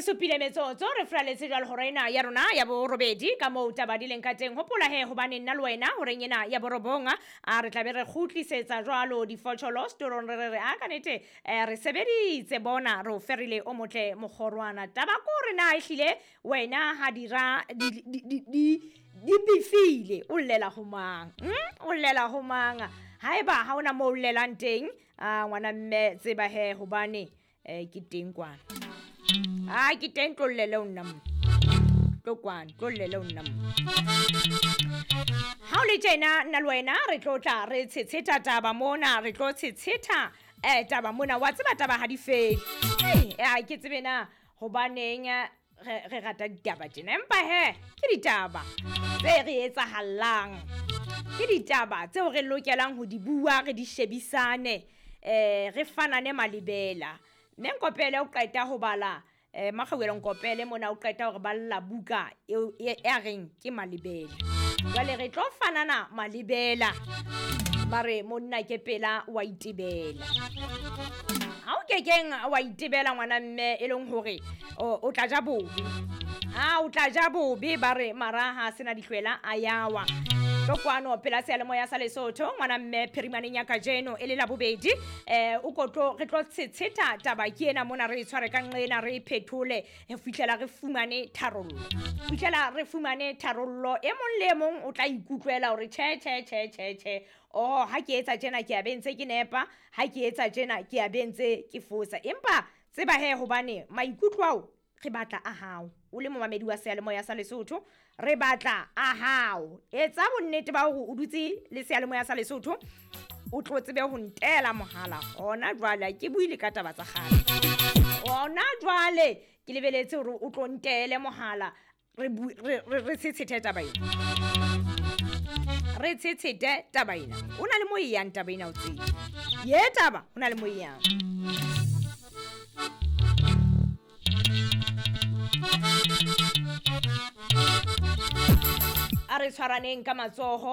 supile metsotso re fraletse jwale hore ena ya rona ya bo robedi ka mo taba di leng ka teng hopola he hobane nna le wena hore nyena ya borobonga re tla be re khutlisetsa jwalo di fotsholo storon re a kanete re sebeditse bona re o ferile o motle mogorwana taba ko re na ehlile wena ha dira di bifile o llela ho mang o llela ho manga haeba ha ona mo llelang teng ngwana mme tseba he hobane ke teng kwana ke teng tlollele o nna mo tlokwana tlollele o nna mo ha o le tjena nna le wena re tlo tla re tshetseta taba mona re tlo tshetseta taba mona wa tseba taba ha di fele ke tsebe na hobaneng re rata ditaba tjena empa he ke ditaba tse re etsahallang ke ditaba tseo re lokelang ho di bua re di shebisane re fanane malibela mme nkopele o qeta ho bala makgawela nkopele mona o qeta hore balla buka e reng ke malibela jwale re tlo fanana malibela bare monna ke pela wa itebela ha o kekeng wa itebela ngwana mme e leng hore o tla ja bobe o tla ja bobe bare maraha sena dihlwela ayawa Kwano pela sealemoya sa Lesotho ngwana mme phirimaneng ya kajeno e le la bobedi re tlo tshetseta taba ke ena mona re tshware ka nqena re phethole fihlela re fumane tharollo e mong le mong o tla ikutlwela hore che ha ke etsa tjena ke a bentse ke nepa ha ke etsa tjena ke a bentse ke fosa empa tseba he hobane maikutlo ao re batla a hao o le momamedi wa sealemoya sa Lesotho re batla a hao etsa bonnete ba hore o dutse le sealemoya sa Lesotho o tlo tsebe ho ntela mohala hona jwale ke buile ka taba tsa kgale hona jwale ke lebeletse hore o tlo ntele mohala re tshetse taba ena o na le mo yang taba ena o tsebe ye taba o na le mo yang a re tshwaraneng ka matsoho